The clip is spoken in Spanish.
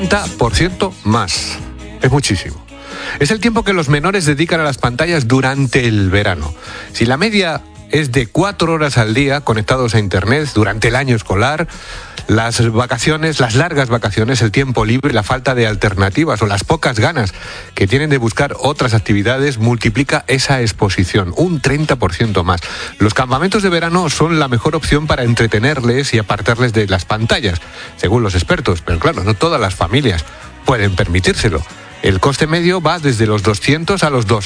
30% más. Es muchísimo. Es el tiempo que los menores dedican a las pantallas durante el verano. Si la media es de 4 horas al día conectados a Internet durante el año escolar, las vacaciones, las largas vacaciones, el tiempo libre, la falta de alternativas o las pocas ganas que tienen de buscar otras actividades multiplica esa exposición, un 30% más. Los campamentos de verano son la mejor opción para entretenerles y apartarles de las pantallas, según los expertos, pero claro, no todas las familias pueden permitírselo. El coste medio va desde los 200 a los